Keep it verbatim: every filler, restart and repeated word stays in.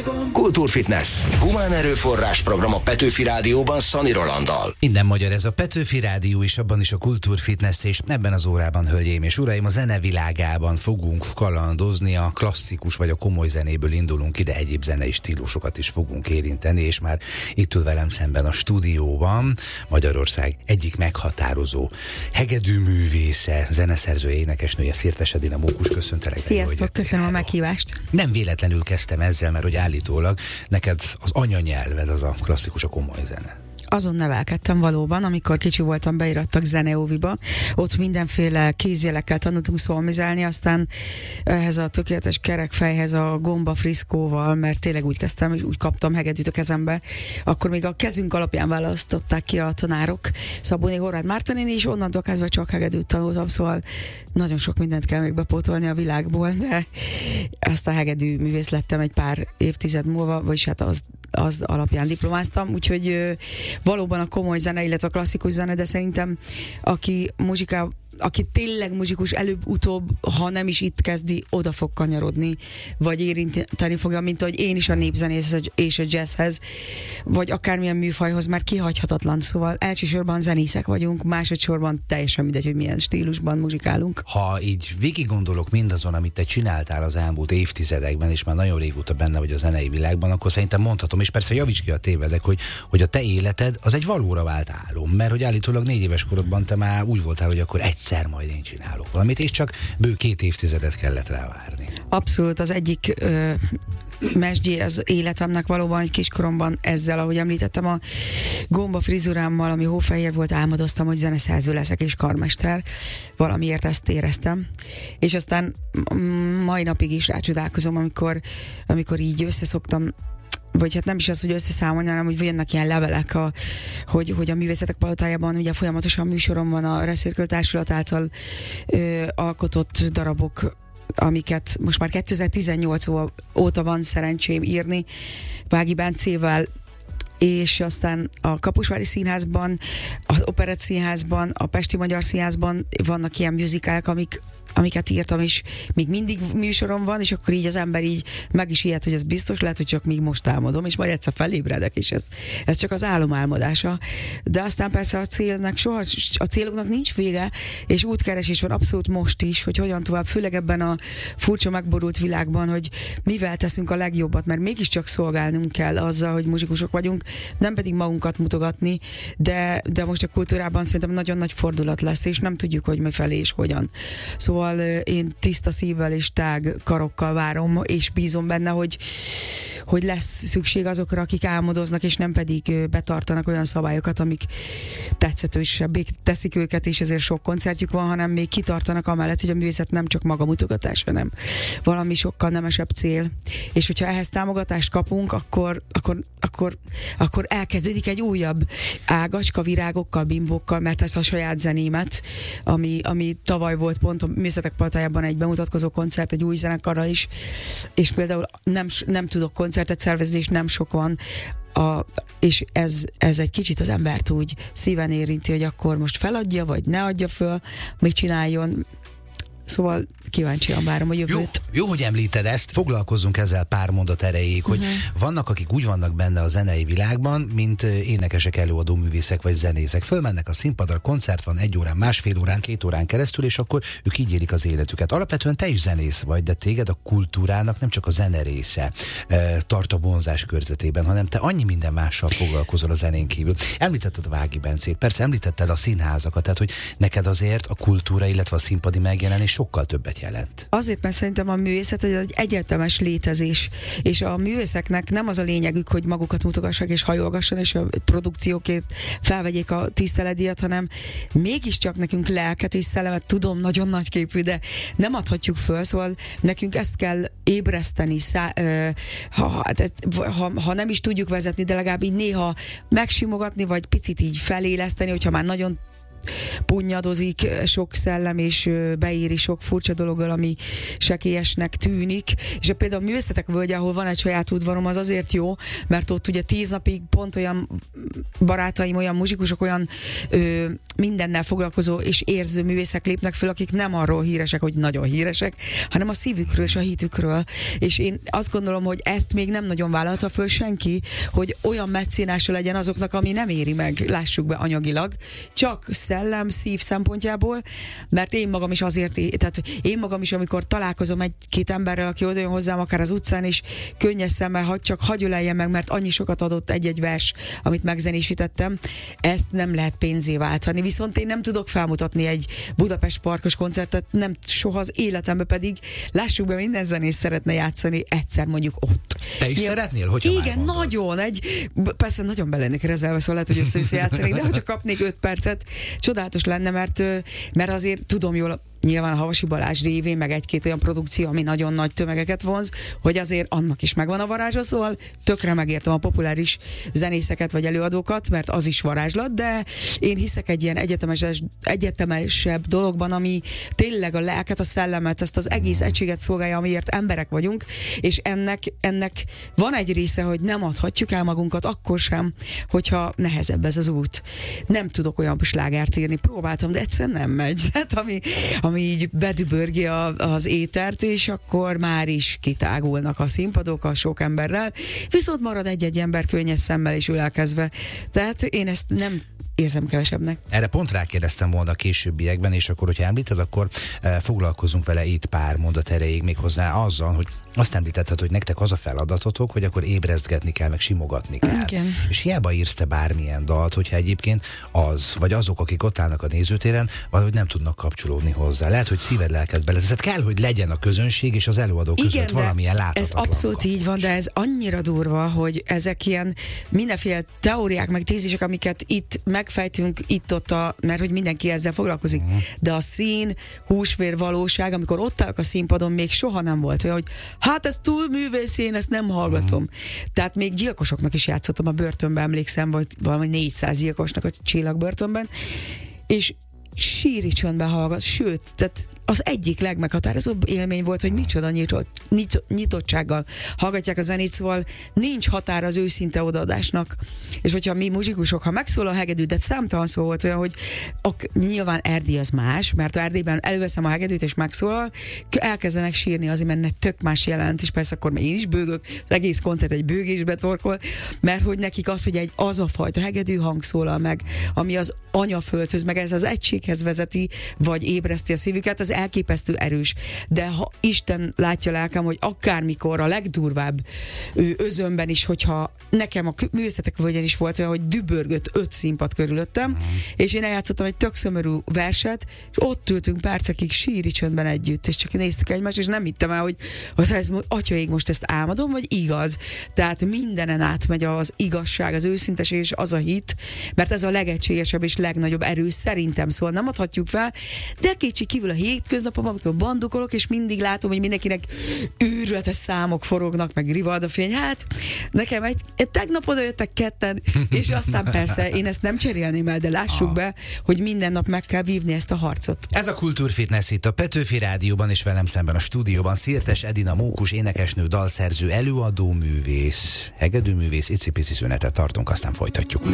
Magyarországon Kultúrfitness. Humán erőforrás program a Petőfi Rádióban Szani Rolanddal. Minden magyar ez a Petőfi Rádió, és abban is a Kultúrfitness, és ebben az órában, hölgyeim és uraim, a zene világában fogunk kalandozni, a klasszikus vagy a komoly zenéből indulunk ide, egyéb zenei stílusokat is fogunk érinteni, és már itt ül velem szemben a stúdióban Magyarország egyik meghatározó hegedűművésze, zeneszerzője, énekesnője, Szirtes Edina Mókus, köszöntelek. Sziasztok, köszönöm a meghívást. Nem véletlenül kezdtem ezzel, mert hogy állítólag neked az anyanyelved az a klasszikus, a komoly zene. Azon nevelkedtem valóban, amikor kicsi voltam, beirattak zeneóviba. Ott mindenféle kézjelekkel tanultunk szolmizálni, aztán ehhez a tökéletes kerekfejhez a gomba friszkóval, mert tényleg úgy kezdtem, és úgy kaptam hegedűt a kezembe. Akkor még a kezünk alapján választották ki a tanárok, Szabóné Horváth Mártonén, és onnantól kezdve csak hegedűt tanultam, szóval nagyon sok mindent kell még bepótolni a világból, de ezt a hegedű művész lettem egy pár évtized múlva, vagyis hát az, az alapján diplomáztam, úgyhogy valóban a komoly zene, illetve a klasszikus zene, de szerintem aki muzsiká, aki tényleg muzsikus, előbb-utóbb, ha nem is itt kezdi, oda fog kanyarodni, vagy érinteni fogja, mint ahogy én is a népzenész és a jazzhez, vagy akármilyen műfajhoz, már kihagyhatatlan. Szóval elsősorban zenészek vagyunk, másodszorban teljesen mindegy, hogy milyen stílusban muzsikálunk. Ha így végig gondolok mindazon, amit te csináltál az elmúlt évtizedekben, és már nagyon régóta benne vagy a zenei világban, akkor szerintem mondhatom, és persze javíts ki, a tévedek, hogy, hogy a te életed az egy valóra vált álom, mert hogy állítólag négy éves korodban te már úgy voltál, hogy akkor egyszer majd én csinálok valamit, és csak bő két évtizedet kellett rá várni. Abszolút, az egyik ö, mesdjé az életemnek valóban egy kiskoromban ezzel, ahogy említettem, a gomba frizurámmal, ami hófehér volt, álmodoztam, hogy zeneszerző leszek és karmester. Valamiért ezt éreztem. És aztán mai napig is rácsodálkozom, amikor, amikor így összeszoktam, vagy hát nem is az, hogy összeszámolni, hanem hogy vannak ilyen levelek, a, hogy, hogy a Művészetek Palotájában ugye folyamatosan műsorom van a Reszirkül Társulat által ö, alkotott darabok, amiket most már kétezer-tizennyolc óta van szerencsém írni Vági Bencével, és aztán a Kaposvári Színházban, az Operett Színházban, a Pesti Magyar Színházban vannak ilyen musicalek, amik amiket írtam, és még mindig műsorom van, és akkor így az ember így meg is ijed, hogy ez biztos, lehet, hogy csak még most álmodom, és majd egyszer felébredek, és ez, ez csak az álom álmodása. De aztán persze a célnak soha, a céloknak nincs vége, és útkeresés van abszolút most is, hogy hogyan tovább, főleg ebben a furcsa megborult világban, hogy mivel teszünk a legjobbat, mert mégiscsak szolgálnunk kell azzal, hogy muzsikusok vagyunk, nem pedig magunkat mutogatni, de, de most a kultúrában szerintem nagyon nagy fordulat lesz, és nem tudjuk, hogy mi felé és hogyan. Szóval én tiszta szívvel és tág karokkal várom, és bízom benne, hogy, hogy lesz szükség azokra, akik álmodoznak, és nem pedig betartanak olyan szabályokat, amik tetszetősebbé teszik őket, és ezért sok koncertjük van, hanem még kitartanak amellett, hogy a művészet nem csak maga mutogatás, hanem valami sokkal nemesebb cél. És hogyha ehhez támogatást kapunk, akkor, akkor, akkor, akkor elkezdődik egy újabb ágacska virágokkal, bimbókkal, mert ez a saját zenémet, ami, ami tavaly volt pont a Művészetek Palotájában egy bemutatkozó koncert, egy új zenekarral is, és például nem, nem tudok koncertet szervezni, és nem sok van, a, és ez, ez egy kicsit az embert úgy szíven érinti, hogy akkor most feladja, vagy ne adja föl, mit csináljon. Szóval kíváncsian várom a jövőt. Jó, jó, hogy említed ezt, foglalkozzunk ezzel pár mondat erejéig, hogy uh-huh. vannak, akik úgy vannak benne a zenei világban, mint énekesek, előadó művészek vagy zenészek. Fölmennek a színpadra, koncert van egy órán, másfél órán, két órán keresztül, és akkor ők így élik az életüket. Alapvetően te is zenész vagy, de téged a kultúrának nem csak a zene része e, tart a vonzás körzetében, hanem te annyi minden mással foglalkozol a zenén kívül. Említetted a Vági Bencét, persze említetted a színházakat, tehát hogy neked azért a kultúra, illetve a színpadi megjelenés sokkal többet jelent. Azért, mert szerintem a művészet egy egyetemes létezés, és a művészeknek nem az a lényegük, hogy magukat mutogassák és hajolgasson, és a produkciókért felvegyék a tiszteletdíjat, hanem mégiscsak nekünk lelket és szellemet, tudom, nagyon nagyképű, de nem adhatjuk föl, szóval nekünk ezt kell ébreszteni, szá, ö, ha, ha, ha nem is tudjuk vezetni, de legalább így néha megsimogatni, vagy picit így feléleszteni, hogyha már nagyon punnyadozik sok szellem, és beéri sok furcsa dologgal, ami sekélyesnek tűnik. És például a Művészetek Völgye, ahol van egy saját udvarom, az azért jó, mert ott ugye tíz napig pont olyan barátaim, olyan muzsikusok, olyan ö, mindennel foglalkozó és érző művészek lépnek föl, akik nem arról híresek, hogy nagyon híresek, hanem a szívükről és a hitükről. És én azt gondolom, hogy ezt még nem nagyon vállalta föl senki, hogy olyan meccénása legyen azoknak, ami nem éri meg, lássuk be anyagilag, csak szellem, szív szempontjából, mert én magam is azért, tehát én magam is, amikor találkozom egy-két emberrel, aki oda jön hozzám, akár az utcán, és könnyes szemmel, hagy csak hagy öleljen meg, mert annyi sokat adott egy-egy vers, amit megzenésítettem, ezt nem lehet pénzé váltani. Viszont én nem tudok felmutatni egy Budapest Parkos koncertet, nem soha az életemben, pedig lássuk be, minden zenész szeretne játszani egyszer mondjuk ott. Te is ja, szeretnél? Hogyha igen, nagyon. Egy, persze nagyon belennék rezelve, szóval lehet, hogy össze-vissza játszanék, de ha csak kapnék öt percet, csodálatos lenne, mert, mert azért tudom jól, nyilván a Havasi Balázs révén, meg egy-két olyan produkció, ami nagyon nagy tömegeket vonz, hogy azért annak is megvan a varázsa, szóval tökre megértem a populáris zenészeket vagy előadókat, mert az is varázslat, de én hiszek egy ilyen egyetemes, egyetemesebb dologban, ami tényleg a lelket, a szellemet, ezt az egész egységet szolgálja, amiért emberek vagyunk, és ennek, ennek van egy része, hogy nem adhatjuk el magunkat akkor sem, hogyha nehezebb ez az út. Nem tudok olyan slágert írni, próbáltam, de egyszerűen nem megy. Hát, ami, ami így bedübörgi a, az étert, és akkor már is kitágulnak a színpadok a sok emberrel, viszont marad egy-egy ember könnyes szemmel és ülelkezve. Tehát én ezt nem érzem kevesebbnek. Erre pont rákérdeztem volna a későbbiekben, és akkor, hogyha említed, akkor e, foglalkozunk vele itt pár mondat erejéig, még hozzá azzal, hogy azt említetted, hogy nektek az a feladatotok, hogy akkor ébresztgetni kell, meg simogatni kell. Igen. És hiába írsz te bármilyen dalt, hogyha egyébként az, vagy azok, akik ott állnak a nézőtéren, valahogy nem tudnak kapcsolódni hozzá. Lehet, hogy szíved, lelked bele. Tehát kell, hogy legyen a közönség és az előadó között igen, valamilyen láthatatlan. Ez abszolút kapás. Így van, de ez annyira durva, hogy ezek ilyen mindenféle teóriák, meg tézisek, amiket itt megfejtünk itt-ott, a, mert hogy mindenki ezzel foglalkozik. Uh-huh. De a szín, húsvér valóság, amikor ott állok a színpadon, még soha nem volt olyan, hogy hát ez túl művész, én ezt nem hallgatom. Uh-huh. Tehát még gyilkosoknak is játszottam a börtönben, emlékszem, vagy valami négyszáz gyilkosnak a csillagbörtönben, és síri csöndben hallgat, sőt, tehát az egyik legmeghatározóbb élmény volt, hogy micsoda nyitott, nyit, nyitottsággal hallgatják a zenét, szóval nincs határa az őszinte odaadásnak. És hogyha mi muzsikusok, ha megszól a hegedű, de számtalan szó volt olyan, hogy ak, nyilván Erdély az más, mert Erdélyben előveszem a hegedűt és megszólal, elkezdenek sírni azért, mert tök más jelent, és persze akkor én is bőgök, az egész koncert egy bőgésbe torkol, mert hogy nekik az, hogy egy az a fajta hegedű hang szólal meg, ami az anyaföldhöz, meg ez az egységhez vezeti, vagy ébreszti a szívüket, az elképesztő erős. De ha Isten látja lelkem, hogy akármikor a legdurvább ő, özönben is, hogyha nekem a Művészetek Völgyén is volt olyan, hogy dübörgött öt színpad körülöttem, mm. és én eljátszottam egy tök szomorú verset, és ott ültünk percekig síri csöndben együtt, és csak néztük egymást, és nem hittem el, hogy az, ez, atyaig most ezt álmodom, vagy igaz. Tehát mindenen átmegy az igazság, az őszinteség és az a hit, mert ez a legegységesebb és legnagyobb erő szerintem, szóval nem adhatjuk fel, de kétség kívül a hétköznapom, amikor bandukolok, és mindig látom, hogy mindenkinek őrületes számok forognak, meg rivad a fény. Hát nekem egy, egy tegnap oda jöttek ketten, és aztán persze én ezt nem cserélném el, de lássuk ah. be, hogy minden nap meg kell vívni ezt a harcot. Ez a Kultúrfitness itt a Petőfi Rádióban, és velem szemben a stúdióban Szirtes Edina Mókus, énekesnő, dalszerző, előadó, művész, hegedűművész, icipici szünetet tartunk, aztán folytatjuk.